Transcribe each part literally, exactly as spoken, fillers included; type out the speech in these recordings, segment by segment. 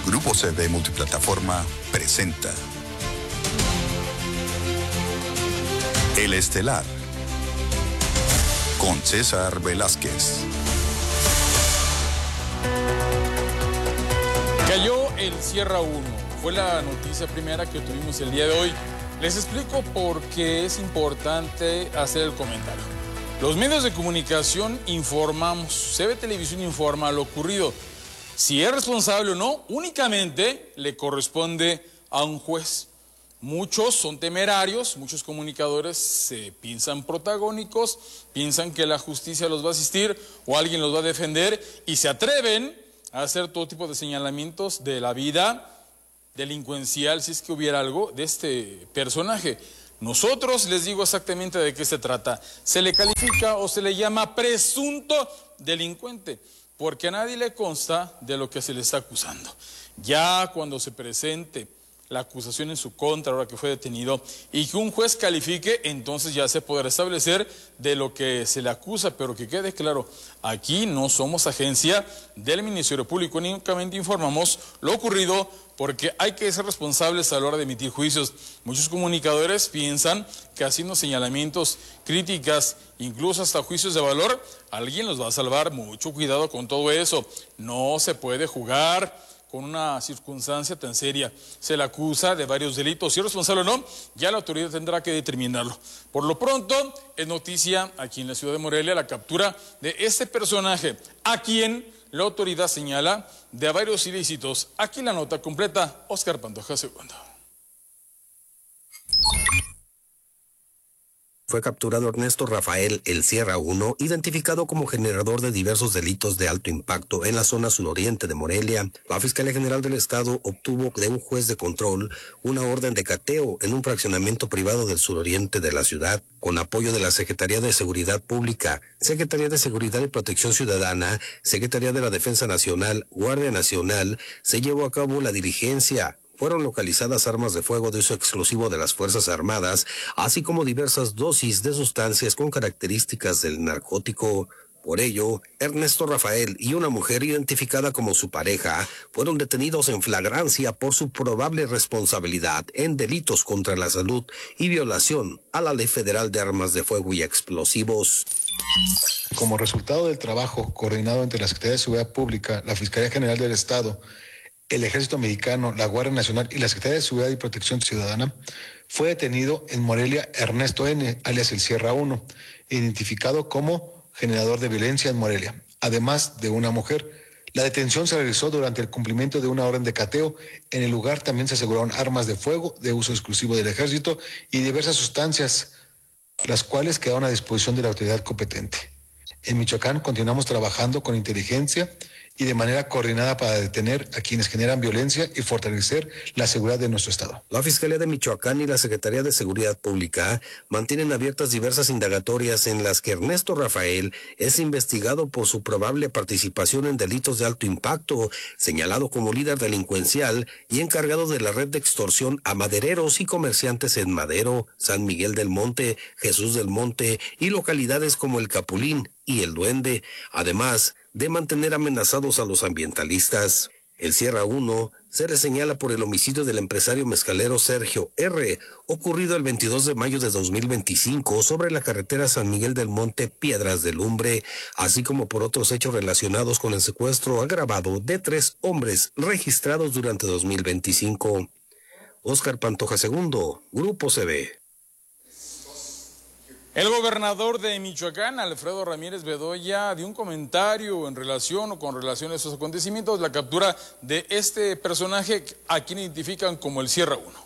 Grupo C V Multiplataforma presenta El Estelar con César Velázquez. Cayó el Sierra uno. Fue la noticia primera que tuvimos el día de hoy. Les explico por qué es importante hacer el comentario. Los medios de comunicación informamos, C V Televisión informa lo ocurrido. Si es responsable o no, únicamente le corresponde a un juez. Muchos son temerarios, muchos comunicadores se piensan protagónicos, piensan que la justicia los va a asistir o alguien los va a defender y se atreven a hacer todo tipo de señalamientos de la vida delincuencial, si es que hubiera algo, de este personaje. Nosotros les digo exactamente de qué se trata. Se le califica o se le llama presunto delincuente, porque a nadie le consta de lo que se le está acusando. Ya cuando se presente la acusación en su contra, ahora que fue detenido, y que un juez califique, entonces ya se podrá establecer de lo que se le acusa, pero que quede claro, aquí no somos agencia del Ministerio Público, únicamente informamos lo ocurrido, porque hay que ser responsables a la hora de emitir juicios. Muchos comunicadores piensan que haciendo señalamientos, críticas, incluso hasta juicios de valor, alguien los va a salvar. Mucho cuidado con todo eso. No se puede jugar con una circunstancia tan seria. Se le acusa de varios delitos. Si es responsable o no, ya la autoridad tendrá que determinarlo. Por lo pronto, es noticia aquí en la ciudad de Morelia la captura de este personaje, a quien la autoridad señala de varios ilícitos. Aquí la nota completa, Óscar Pantoja segundo. Fue capturado Ernesto Rafael El Sierra uno, identificado como generador de diversos delitos de alto impacto en la zona suroriente de Morelia. La Fiscalía General del Estado obtuvo de un juez de control una orden de cateo en un fraccionamiento privado del suroriente de la ciudad, con apoyo de la Secretaría de Seguridad Pública, Secretaría de Seguridad y Protección Ciudadana, Secretaría de la Defensa Nacional, Guardia Nacional. Se llevó a cabo la diligencia. Fueron localizadas armas de fuego de uso exclusivo de las Fuerzas Armadas, así como diversas dosis de sustancias con características del narcótico. Por ello, Ernesto Rafael y una mujer identificada como su pareja fueron detenidos en flagrancia por su probable responsabilidad en delitos contra la salud y violación a la Ley Federal de Armas de Fuego y Explosivos. Como resultado del trabajo coordinado entre la Secretaría de Seguridad Pública, la Fiscalía General del Estado, el Ejército Mexicano, la Guardia Nacional y la Secretaría de Seguridad y Protección Ciudadana, fue detenido en Morelia Ernesto N., alias El Sierra uno, identificado como generador de violencia en Morelia, además de una mujer. La detención se realizó durante el cumplimiento de una orden de cateo. En el lugar también se aseguraron armas de fuego de uso exclusivo del Ejército y diversas sustancias, las cuales quedaron a disposición de la autoridad competente. En Michoacán continuamos trabajando con inteligencia y de manera coordinada para detener a quienes generan violencia y fortalecer la seguridad de nuestro Estado. La Fiscalía de Michoacán y la Secretaría de Seguridad Pública mantienen abiertas diversas indagatorias en las que Ernesto Rafael es investigado por su probable participación en delitos de alto impacto, señalado como líder delincuencial y encargado de la red de extorsión a madereros y comerciantes en Madero, San Miguel del Monte, Jesús del Monte y localidades como El Capulín y El Duende, además de mantener amenazados a los ambientalistas. El Sierra uno se le señala por el homicidio del empresario mezcalero Sergio R., ocurrido el veintidós de mayo de dos mil veinticinco sobre la carretera San Miguel del Monte Piedras de Lumbre, así como por otros hechos relacionados con el secuestro agravado de tres hombres registrados durante dos mil veinticinco. Óscar Pantoja segundo, Grupo C V. El gobernador de Michoacán, Alfredo Ramírez Bedoya, dio un comentario en relación o con relación a esos acontecimientos, la captura de este personaje a quien identifican como el Sierra uno.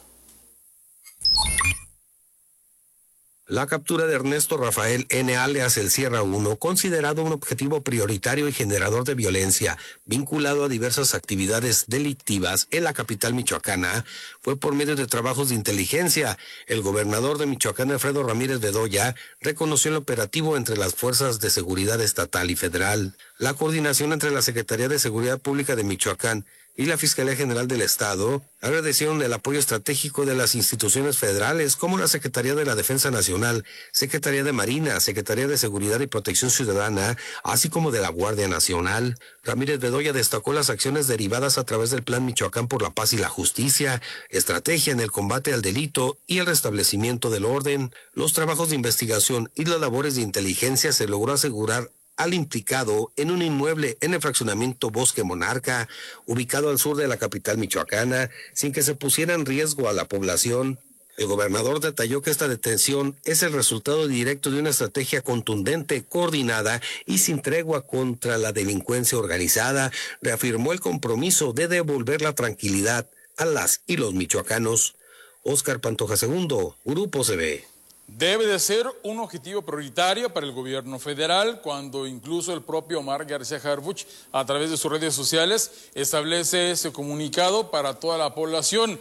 La captura de Ernesto Rafael N., alias El Sierra uno, considerado un objetivo prioritario y generador de violencia vinculado a diversas actividades delictivas en la capital michoacana, fue por medio de trabajos de inteligencia. El gobernador de Michoacán, Alfredo Ramírez Bedoya, reconoció el operativo entre las fuerzas de seguridad estatal y federal. La coordinación entre la Secretaría de Seguridad Pública de Michoacán y la Fiscalía General del Estado agradecieron el apoyo estratégico de las instituciones federales como la Secretaría de la Defensa Nacional, Secretaría de Marina, Secretaría de Seguridad y Protección Ciudadana, así como de la Guardia Nacional. Ramírez Bedoya destacó las acciones derivadas a través del Plan Michoacán por la Paz y la Justicia, estrategia en el combate al delito y el restablecimiento del orden. Los trabajos de investigación y las labores de inteligencia se logró asegurar al implicado en un inmueble en el fraccionamiento Bosque Monarca, ubicado al sur de la capital michoacana, sin que se pusiera en riesgo a la población. El gobernador detalló que esta detención es el resultado directo de una estrategia contundente, coordinada y sin tregua contra la delincuencia organizada. Reafirmó el compromiso de devolver la tranquilidad a las y los michoacanos. Óscar Pantoja segundo, Grupo C V. Debe de ser un objetivo prioritario para el gobierno federal, cuando incluso el propio Omar García Harfuch, a través de sus redes sociales, establece ese comunicado para toda la población.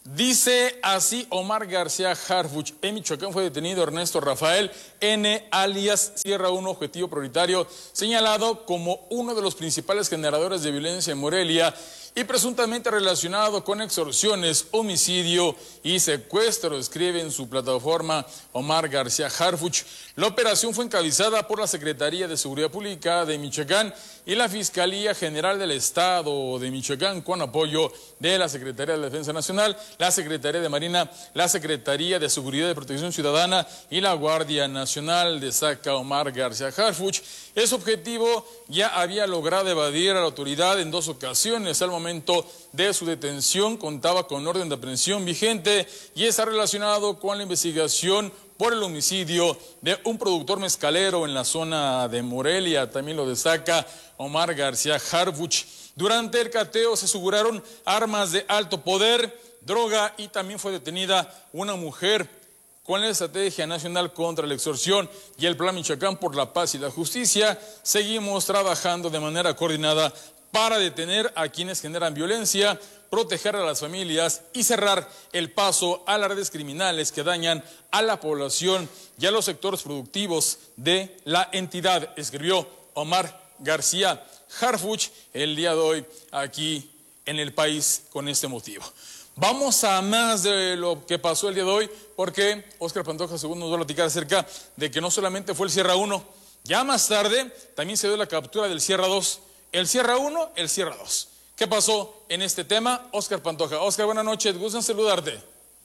Dice así Omar García Harfuch: en Michoacán fue detenido Ernesto Rafael N., alias Sierra uno, objetivo prioritario, señalado como uno de los principales generadores de violencia en Morelia y presuntamente relacionado con extorsiones, homicidio y secuestro, escribe en su plataforma Omar García Harfuch. La operación fue encabezada por la Secretaría de Seguridad Pública de Michoacán y la Fiscalía General del Estado de Michoacán, con apoyo de la Secretaría de Defensa Nacional, la Secretaría de Marina, la Secretaría de Seguridad y Protección Ciudadana y la Guardia Nacional, destaca Omar García Harfuch. Ese objetivo ya había logrado evadir a la autoridad en dos ocasiones. Al momento de su detención contaba con orden de aprehensión vigente y está relacionado con la investigación por el homicidio de un productor mezcalero en la zona de Morelia. También lo destaca Omar García Harfuch. Durante el cateo se aseguraron armas de alto poder, droga y también fue detenida una mujer. Con la Estrategia Nacional contra la Extorsión y el Plan Michoacán por la Paz y la Justicia, seguimos trabajando de manera coordinada para detener a quienes generan violencia, proteger a las familias y cerrar el paso a las redes criminales que dañan a la población y a los sectores productivos de la entidad, escribió Omar García Harfuch el día de hoy aquí en el país con este motivo. Vamos a más de lo que pasó el día de hoy, porque Óscar Pantoja segundo nos va a platicar acerca de que no solamente fue el Sierra uno, ya más tarde también se dio la captura del Sierra dos. El Sierra uno, el Sierra dos. ¿Qué pasó en este tema? Óscar Pantoja. Óscar, buenas noches, gusto en saludarte.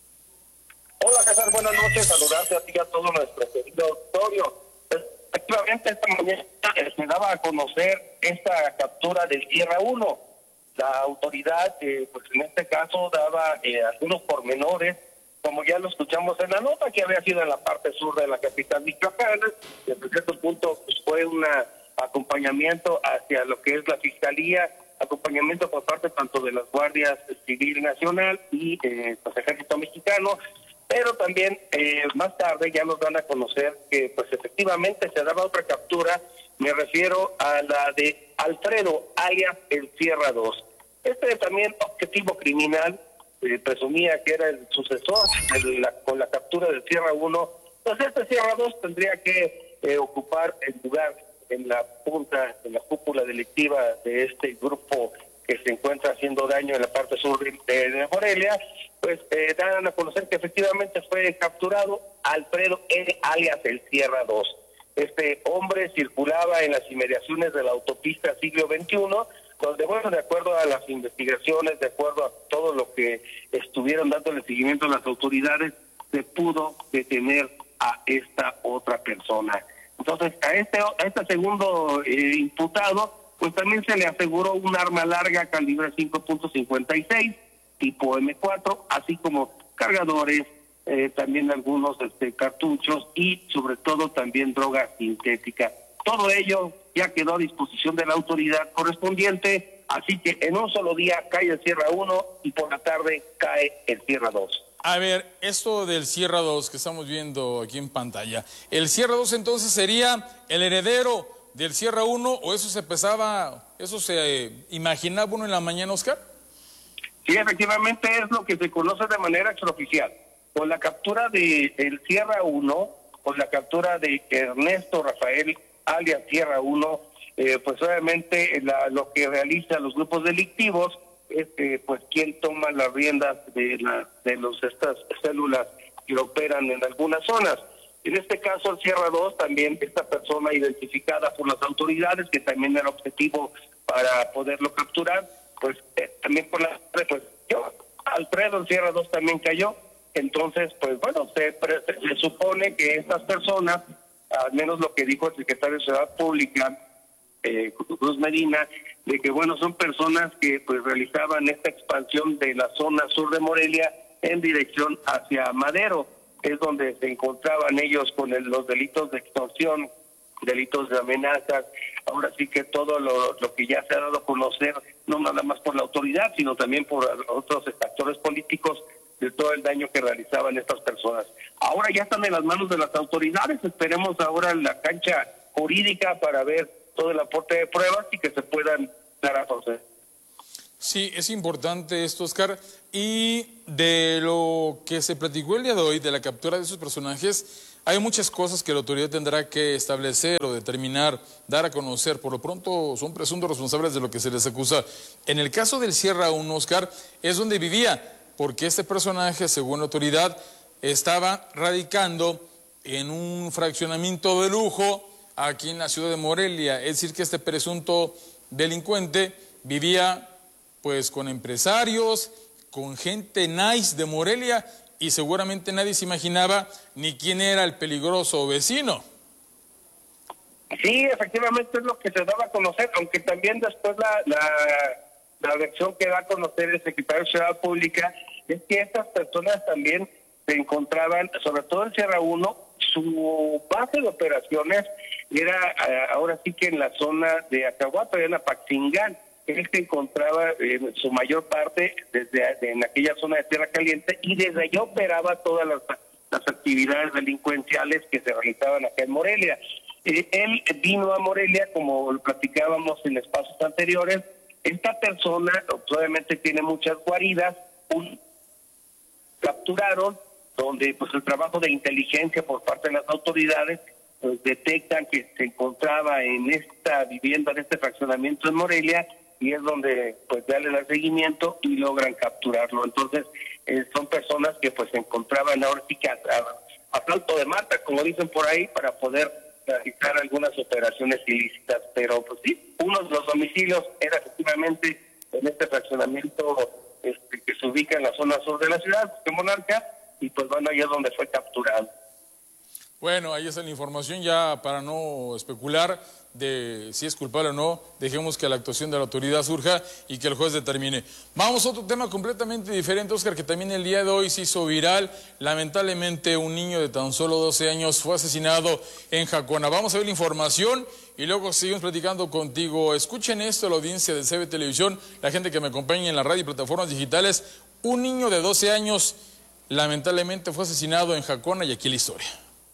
Hola, César, buenas noches, saludarte a ti y a todo nuestro querido auditorio. Efectivamente, esta mañana se daba a conocer esta captura del Sierra uno. La autoridad, eh, pues en este caso, daba eh, algunos pormenores, como ya lo escuchamos en la nota, que había sido en la parte sur de la capital michoacana, y en cierto punto pues, fue un acompañamiento hacia lo que es la Fiscalía, acompañamiento por parte tanto de las Guardias Civil Nacional y eh, pues, Ejército Mexicano, pero también eh, más tarde ya nos dan a conocer que pues efectivamente se daba otra captura. Me refiero a la de Alfredo, alias el Sierra dos. Este también objetivo criminal, eh, presumía que era el sucesor de la, con la captura del Sierra uno, pues este Sierra dos tendría que eh, ocupar el lugar en la punta, en la cúpula delictiva de este grupo que se encuentra haciendo daño en la parte sur de, de Morelia. Pues eh, dan a conocer que efectivamente fue capturado Alfredo N., alias el Sierra dos. Este hombre circulaba en las inmediaciones de la autopista Siglo veintiuno, donde, bueno, de acuerdo a las investigaciones, de acuerdo a todo lo que estuvieron dándole seguimiento a las autoridades, se pudo detener a esta otra persona. Entonces, a este, a este segundo eh, imputado, pues también se le aseguró un arma larga calibre cinco punto cincuenta y seis, tipo eme cuatro, así como cargadores, Eh, también algunos este, cartuchos y sobre todo también droga sintética. Todo ello ya quedó a disposición de la autoridad correspondiente, así que en un solo día cae el Sierra uno y por la tarde cae el Sierra dos. A ver, esto del Sierra dos que estamos viendo aquí en pantalla, ¿el Sierra dos entonces sería el heredero del Sierra uno o eso se pensaba, eso se eh, imaginaba uno en la mañana, Óscar? Sí, efectivamente es lo que se conoce de manera extraoficial. Con la captura de el Sierra uno, con la captura de Ernesto Rafael, alias Sierra uno, eh, pues obviamente la, lo que realizan los grupos delictivos es eh, pues quien toma las riendas de, la, de los estas células que operan en algunas zonas. En este caso, el Sierra dos, también esta persona identificada por las autoridades, que también era objetivo para poderlo capturar, pues eh, también por la... pues yo, Alfredo, el Sierra dos también cayó. Entonces, pues bueno, se, se supone que estas personas, al menos lo que dijo el secretario de Seguridad Pública, eh, Cruz Medina, de que bueno, son personas que pues realizaban esta expansión de la zona sur de Morelia en dirección hacia Madero. Es donde se encontraban ellos con el, los delitos de extorsión, delitos de amenazas. Ahora sí que todo lo, lo que ya se ha dado a conocer, no nada más por la autoridad, sino también por otros actores políticos, de todo el daño que realizaban estas personas. Ahora ya están en las manos de las autoridades, esperemos ahora en la cancha jurídica para ver todo el aporte de pruebas y que se puedan dar a conocer. Sí, es importante esto, Oscar, y de lo que se platicó el día de hoy, de la captura de esos personajes, hay muchas cosas que la autoridad tendrá que establecer o determinar, dar a conocer. Por lo pronto son presuntos responsables de lo que se les acusa. En el caso del Sierra uno, Oscar, es donde vivía, porque este personaje, según la autoridad, estaba radicando en un fraccionamiento de lujo aquí en la ciudad de Morelia. Es decir, que este presunto delincuente vivía pues con empresarios, con gente nice de Morelia, y seguramente nadie se imaginaba ni quién era el peligroso vecino. Sí, efectivamente es lo que se daba a conocer, aunque también después la, la, la versión que da a conocer el secretario de Seguridad Pública es que estas personas también se encontraban, sobre todo en Sierra uno, su base de operaciones era ahora sí que en la zona de Acahuato, en Apaxingán. Él se encontraba en su mayor parte desde en aquella zona de Tierra Caliente y desde allá operaba todas las, las actividades delincuenciales que se realizaban acá en Morelia. Eh, él vino a Morelia, como lo platicábamos en espacios anteriores. Esta persona obviamente tiene muchas guaridas, un, capturaron, donde pues el trabajo de inteligencia por parte de las autoridades pues detectan que se encontraba en esta vivienda, en este fraccionamiento en Morelia, y es donde pues darle el seguimiento y logran capturarlo. Entonces eh, son personas que pues se encontraban ahora sí que a, a, a salto de mata, como dicen por ahí, para poder realizar algunas operaciones ilícitas. Pero pues sí, uno de los domicilios era efectivamente en este fraccionamiento este, que se ubica en la zona sur de la ciudad de Monarca, y pues bueno, ahí es donde fue capturado. Bueno, ahí está la información, ya para no especular de si es culpable o no, dejemos que la actuación de la autoridad surja y que el juez determine. Vamos a otro tema completamente diferente, Oscar, que también el día de hoy se hizo viral. Lamentablemente un niño de tan solo doce años fue asesinado en Jacona. Vamos a ver la información y luego seguimos platicando contigo. Escuchen esto, la audiencia de C B Televisión, la gente que me acompaña en la radio y plataformas digitales. Un niño de doce años lamentablemente fue asesinado en Jacona, y aquí la historia.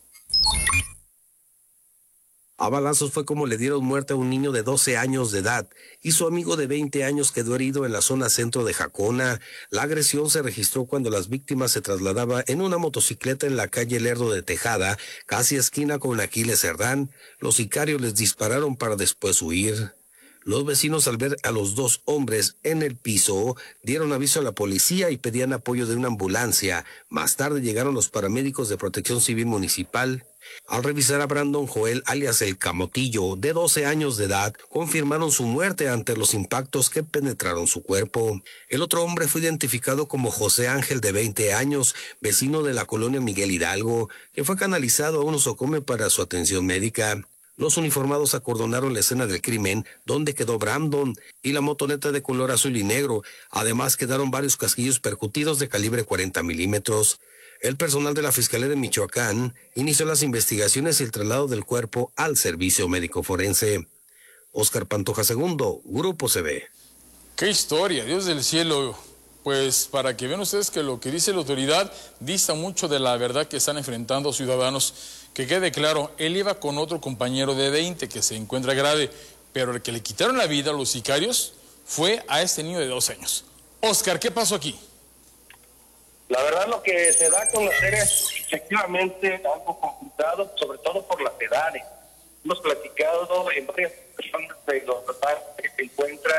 A balazos fue como le dieron muerte a un niño de doce años de edad y su amigo de veinte años quedó herido en la zona centro de Jacona. La agresión se registró cuando las víctimas se trasladaban en una motocicleta en la calle Lerdo de Tejada, casi esquina con Aquiles Cerdán. Los sicarios les dispararon para después huir. Los vecinos, al ver a los dos hombres en el piso, dieron aviso a la policía y pedían apoyo de una ambulancia. Más tarde llegaron los paramédicos de Protección Civil Municipal. Al revisar a Brandon Joel, alias El Camotillo, de doce años de edad, confirmaron su muerte ante los impactos que penetraron su cuerpo. El otro hombre fue identificado como José Ángel, de veinte años, vecino de la colonia Miguel Hidalgo, que fue canalizado a un nosocomio para su atención médica. Los uniformados acordonaron la escena del crimen, donde quedó Brandon y la motoneta de color azul y negro. Además, quedaron varios casquillos percutidos de calibre cuarenta milímetros. El personal de la Fiscalía de Michoacán inició las investigaciones y el traslado del cuerpo al servicio médico forense. Oscar Pantoja segundo, Grupo C B. ¡Qué historia! Dios del cielo. Pues para que vean ustedes que lo que dice la autoridad dista mucho de la verdad que están enfrentando ciudadanos. Que quede claro, él iba con otro compañero de veinte que se encuentra grave, pero el que le quitaron la vida a los sicarios fue a este niño de dos años. Oscar, ¿qué pasó aquí? La verdad, lo que se da a conocer es efectivamente algo complicado, sobre todo por las edades. Hemos platicado en varias personas de los papás que se encuentran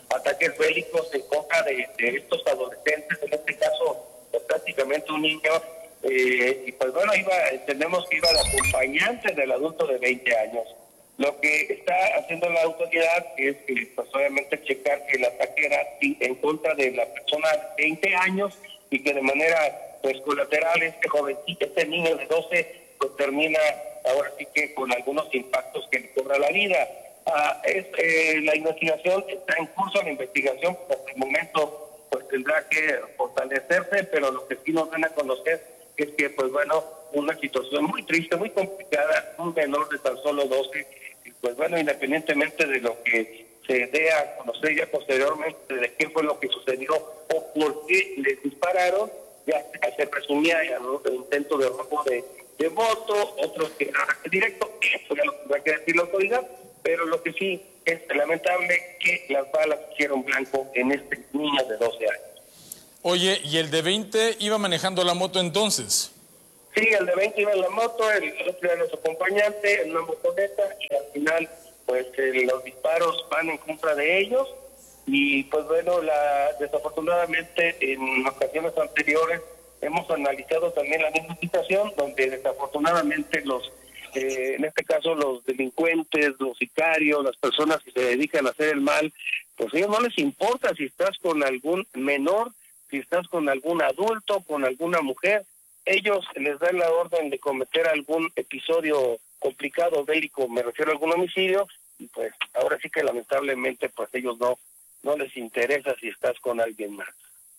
ataques bélicos en contra de, de estos adolescentes, en este caso pues, prácticamente un niño, eh, y pues bueno, iba, entendemos que iba de acompañante del adulto de veinte años. Lo que está haciendo la autoridad es que, pues obviamente, checar que el ataque era en contra de la persona de veinte años y que de manera, pues, colateral, este jovencito, este niño de doce, pues termina ahora sí que con algunos impactos que le cobra la vida. Ah, es, eh, la investigación está en curso, la investigación, por el momento, pues tendrá que fortalecerse, pero lo que sí nos van a conocer es que, pues bueno, una situación muy triste, muy complicada, un menor de tan solo doce, y pues bueno, independientemente de lo que se dé a conocer ya posteriormente de qué fue lo que sucedió o por qué les dispararon, ya se presumía el intento de robo de, de voto, otros que ataque directo, eso ya lo tendrá que decir la autoridad, pero lo que sí es lamentable que las balas hicieron blanco en este niño de doce años. Oye, ¿y el de veinte iba manejando la moto entonces? Sí, el de veinte iba en la moto, el otro era su acompañante en una motoneta y al final pues eh, los disparos van en contra de ellos y pues bueno, la, desafortunadamente en ocasiones anteriores hemos analizado también la misma situación donde desafortunadamente los, eh, en este caso los delincuentes, los sicarios, las personas que se dedican a hacer el mal, pues a ellos no les importa si estás con algún menor, si estás con algún adulto, con alguna mujer, ellos les dan la orden de cometer algún episodio complicado, bélico, me refiero a algún homicidio, y pues ahora sí que lamentablemente pues ellos no, no les interesa si estás con alguien más.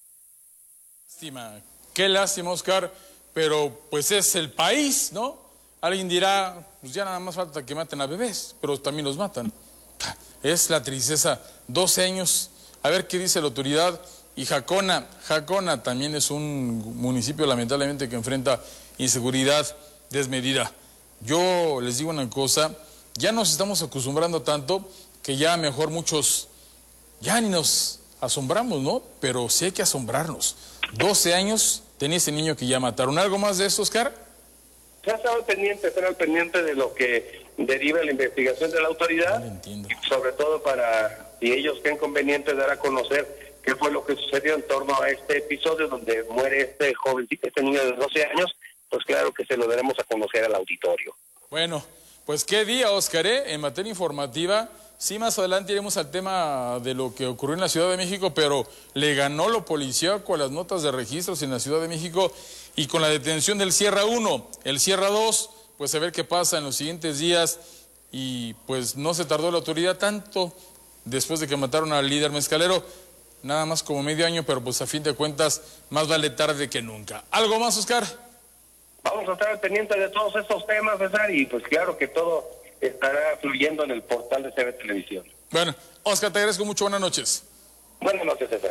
Lástima, qué lástima, Oscar, pero pues es el país, ¿no? Alguien dirá, pues ya nada más falta que maten a bebés, pero también los matan. Es la tristeza, doce años, a ver qué dice la autoridad. Y Jacona, Jacona también es un municipio lamentablemente que enfrenta inseguridad desmedida. Yo les digo una cosa, ya nos estamos acostumbrando tanto que ya mejor muchos, ya ni nos asombramos, ¿no? Pero sí hay que asombrarnos. doce años tenía ese niño que ya mataron. ¿Algo más de esto, Oscar? Ya estaba pendiente, estaba pendiente de lo que deriva la investigación de la autoridad. No lo entiendo. Sobre todo para, si ellos creen conveniente, dar a conocer qué fue lo que sucedió en torno a este episodio donde muere este jovencito, este niño de doce años, pues claro que se lo daremos a conocer al auditorio. Bueno, pues qué día, Oscar, ¿eh? En materia informativa, sí, más adelante iremos al tema de lo que ocurrió en la Ciudad de México, pero le ganó lo policíaco a las notas de registros en la Ciudad de México y con la detención del Sierra uno, el Sierra dos, pues a ver qué pasa en los siguientes días y pues no se tardó la autoridad tanto después de que mataron al líder mezcalero. Nada más como medio año, pero pues a fin de cuentas, más vale tarde que nunca. ¿Algo más, Oscar? Vamos a estar pendientes de todos estos temas, César, y pues claro que todo estará fluyendo en el portal de C B Televisión. Bueno, Oscar, te agradezco mucho. Buenas noches. Buenas noches, César.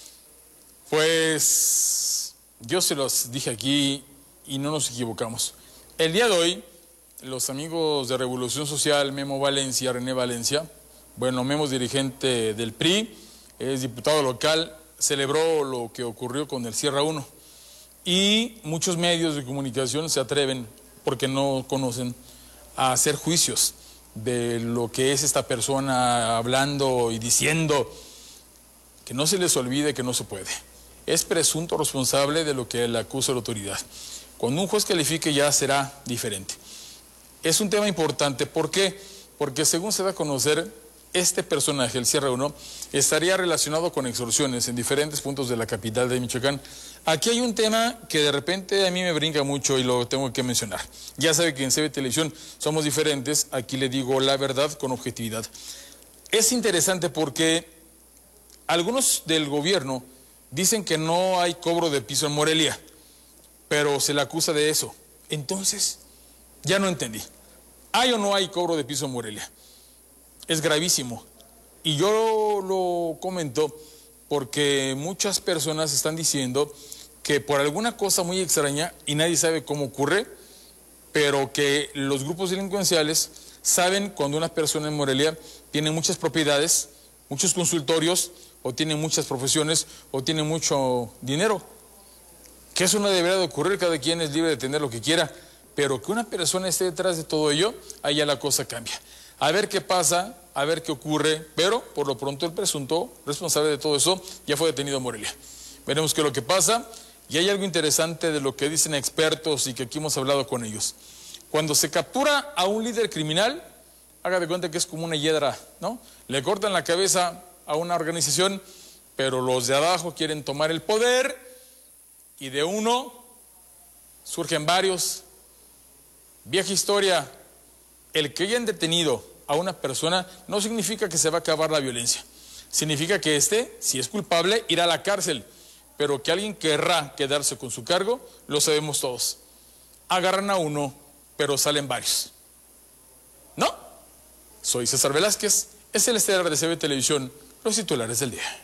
Pues yo se los dije aquí y no nos equivocamos. El día de hoy, los amigos de Revolución Social, Memo Valencia, René Valencia, bueno, Memo es dirigente del P R I, es diputado local, celebró lo que ocurrió con el Sierra uno. Y muchos medios de comunicación se atreven, porque no conocen, a hacer juicios de lo que es esta persona hablando y diciendo. Que no se les olvide que no se puede. Es presunto responsable de lo que le acusa la autoridad. Cuando un juez califique ya será diferente. Es un tema importante. ¿Por qué? Porque según se da a conocer, este personaje, el Sierra uno, estaría relacionado con extorsiones en diferentes puntos de la capital de Michoacán. Aquí hay un tema que de repente a mí me brinca mucho y lo tengo que mencionar. Ya sabe que en C B Televisión somos diferentes, aquí le digo la verdad con objetividad. Es interesante porque algunos del gobierno dicen que no hay cobro de piso en Morelia, pero se le acusa de eso. Entonces, ya no entendí. ¿Hay o no hay cobro de piso en Morelia? Es gravísimo. Y yo lo comento porque muchas personas están diciendo que por alguna cosa muy extraña, y nadie sabe cómo ocurre, pero que los grupos delincuenciales saben cuando una persona en Morelia tiene muchas propiedades, muchos consultorios, o tiene muchas profesiones, o tiene mucho dinero. Que eso no debería de ocurrir, cada quien es libre de tener lo que quiera, pero que una persona esté detrás de todo ello, ahí ya la cosa cambia. A ver qué pasa, a ver qué ocurre, pero por lo pronto el presunto responsable de todo eso ya fue detenido en Morelia. Veremos qué es lo que pasa, y hay algo interesante de lo que dicen expertos y que aquí hemos hablado con ellos. Cuando se captura a un líder criminal, haga de cuenta que es como una hiedra, ¿no? Le cortan la cabeza a una organización, pero los de abajo quieren tomar el poder, y de uno surgen varios. Vieja historia, el que hayan detenido a una persona no significa que se va a acabar la violencia. Significa que este, si es culpable, irá a la cárcel, pero que alguien querrá quedarse con su cargo, lo sabemos todos. Agarran a uno, pero salen varios. ¿No? Soy César Velázquez, es el estelar de C B Televisión, los titulares del día.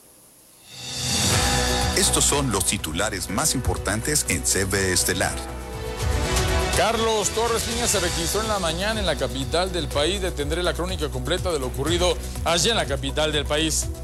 Estos son los titulares más importantes en C B Estelar. Carlos Torres Piña se registró en la mañana en la capital del país. Detendré la crónica completa de lo ocurrido allí en la capital del país.